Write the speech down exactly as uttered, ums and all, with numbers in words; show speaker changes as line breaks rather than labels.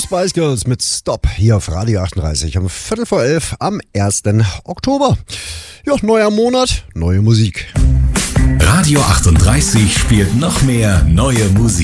Spice Girls mit Stop hier auf Radio achtunddreißig um Viertel vor elf am ersten Oktober. Ja, neuer Monat, neue Musik.
Radio achtunddreißig spielt noch mehr neue Musik.